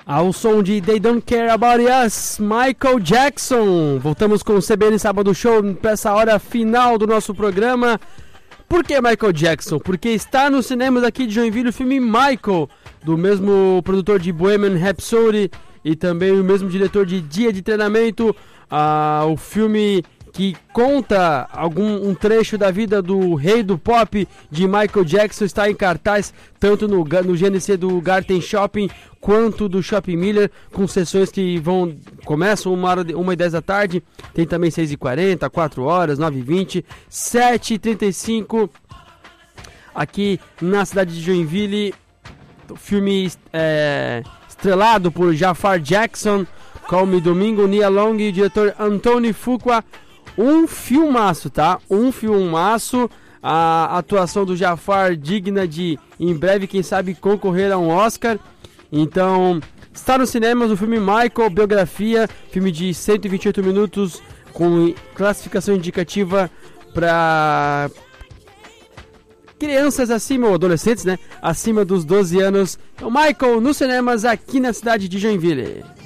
Ao som de They Don't Care About Us, Michael Jackson. Voltamos com o CBN Sábado Show para essa hora final do nosso programa. Por que Michael Jackson? Porque está nos cinemas aqui de Joinville o filme Michael, do mesmo produtor de Bohemian Rhapsody e também o mesmo diretor de Dia de Treinamento. O filme que conta um trecho da vida do rei do pop de Michael Jackson está em cartaz tanto no GNC do Garten Shopping quanto do Shopping Miller, com sessões que começam 1h10 da tarde, tem também 6h40, 4 horas, 9h20, 7h35 aqui na cidade de Joinville. O filme estrelado por Jafar Jackson, Call Me Domingo, Nia Long e o diretor Anthony Fuqua. Um filmaço, tá? Um filmaço. A atuação do Jafar digna de, em breve, quem sabe, concorrer a um Oscar. Então, está nos cinemas o filme Michael, biografia, filme de 128 minutos, com classificação indicativa para crianças acima, ou adolescentes, né? Acima dos 12 anos. Então, Michael, nos cinemas aqui na cidade de Joinville.